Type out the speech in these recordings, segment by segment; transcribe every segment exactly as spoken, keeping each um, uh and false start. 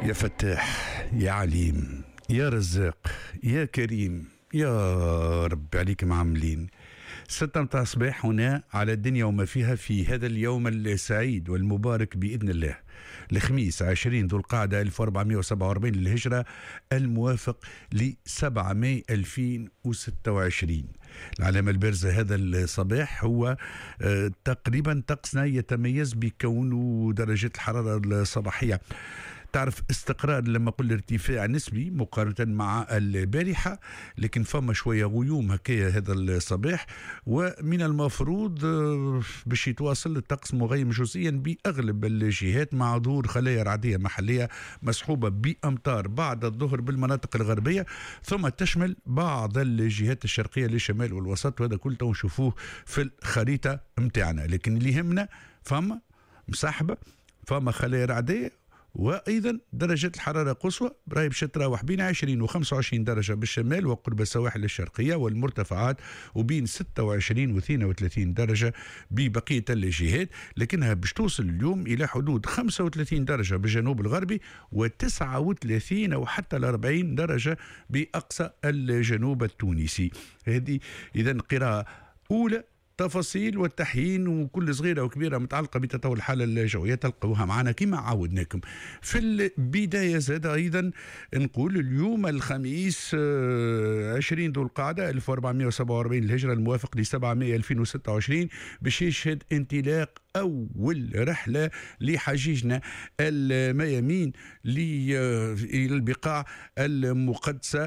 يا فتاح، يا عليم، يا رزاق، يا كريم، يا رب عليك معاملين. ستة متاع صباح هنا على الدنيا وما فيها في هذا اليوم السعيد والمبارك بإذن الله، الخميس عشرين ذو القعدة ألف وأربعمائة وسبعة وأربعين للهجرة، الموافق ل سبعة ماي ألفين وستة وعشرين. العلامة البارزة هذا الصباح هو آه تقريبا طقسنا يتميز بكونه درجة الحرارة الصباحية تعرف استقرار، لما قل ارتفاع نسبي مقارنة مع البارحة، لكن فما شوية غيوم هكايا هذا الصباح، ومن المفروض باش يتواصل الطقس مغيم جزئيا بأغلب الجهات مع ظهور خلايا رعدية محلية مصحوبة بأمطار بعد الظهر بالمناطق الغربية، ثم تشمل بعض الجهات الشرقية للشمال والوسط، وهذا كله نشوفوه في الخريطة متاعنا. لكن اللي يهمنا فما مسحبة، فما خلايا رعدية، وايضا درجه الحراره قصوى راهي باش تتراوح بين عشرين وخمسة وعشرين درجه بالشمال وقرب السواحل الشرقيه، والمرتفعات وبين ستة وعشرين واثنين وثلاثين درجه ببقيه الجهات، لكنها باش توصل اليوم الى حدود خمسة وثلاثين درجه بالجنوب الغربي وتسعة وثلاثين او حتى أربعين درجه باقصى الجنوب التونسي. هذه اذا قراءه اولى تفاصيل والتحيين وكل صغيرة وكبيرة متعلقة بتطور الحالة الجوية تلقوها معنا كما عودناكم. في البداية زاد أيضا نقول اليوم الخميس عشرين ذو القعدة ألف وأربعمائة وسبعة وأربعين الهجرة، الموافق ل سبعة ماي ألفين وستة وعشرين، باش يشهد انطلاق أول رحلة لحجيجنا الميامين للبقاع المقدسة،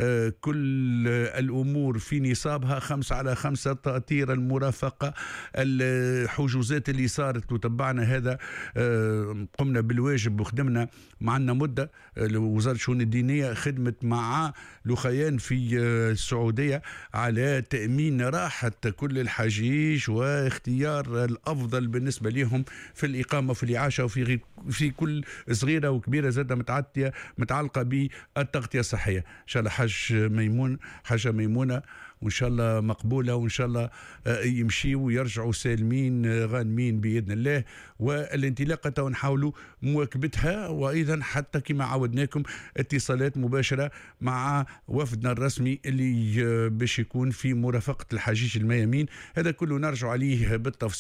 كل الأمور في نصابها، خمسة على خمسة، تأطير المرافقة، الحجوزات اللي صارت وتبعنا هذا، قمنا بالواجب وخدمنا معنا مدة. وزارة الشؤون الدينية خدمت مع لخيان في السعودية على تأمين راحة كل الحجيج واختيار الأفضل بالنسبة لهم في الإقامة وفي الإعاشة وفي في كل صغيرة وكبيرة زادة متعدية متعلقة بالتغطية الصحية. إن شاء الله حج ميمون حاجة ميمونة وإن شاء الله مقبولة، وإن شاء الله يمشيوا ويرجعوا سالمين غانمين بإذن الله، والانطلاقة ونحاولوا مواكبتها، وأيضا حتى كما عودناكم اتصالات مباشرة مع وفدنا الرسمي اللي باش يكون في مرافقة الحجيج الميامين. هذا كله نرجع عليه بالتفصيل